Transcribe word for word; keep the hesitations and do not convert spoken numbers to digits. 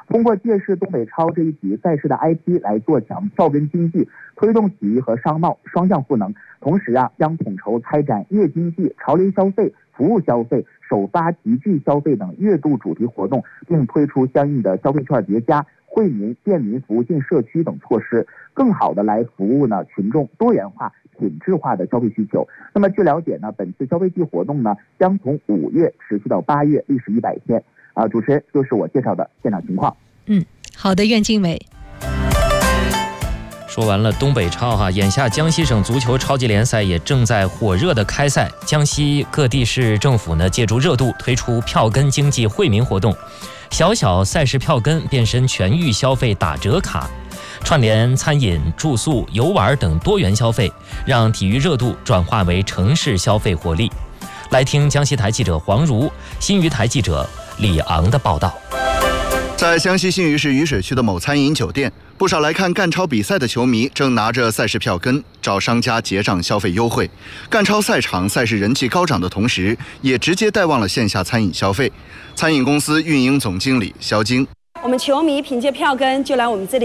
通过借势东北超这一体赛事的 I P 来做强票根经济，推动体育和商贸双向赋能。同时啊，将统筹开展夜经济、潮流消费、服务消费、首发集聚消费等月度主题活动，并推出相应的消费券叠加、惠民、便民服务性社区等措施，更好的来服务呢群众多元化、品质化的消费需求。那么据了解呢，本次消费季活动呢将从五月持续到八月，历时一百天。啊，主持人，就是我介绍的现场情况。 嗯，好的，苑静伟。 说完了东北超哈，眼下江西省足球超级联赛也正在火热的开赛。江西各地市政府呢，借助热度推出票根经济惠民活动，小小赛事票根变身全域消费打折卡，串联餐饮、住宿、游玩等多元消费，让体育热度转化为城市消费活力。来听江西台记者黄如、新余台记者李昂的报道。 在江西新余市渝水区的某餐饮酒店，不少来看赣超比赛的球迷正拿着赛事票根找商家结账消费优惠。赣超赛场赛事人气高涨的同时，也直接带旺了线下餐饮消费。餐饮公司运营总经理肖晶， 我们球迷凭借票根就来我们这里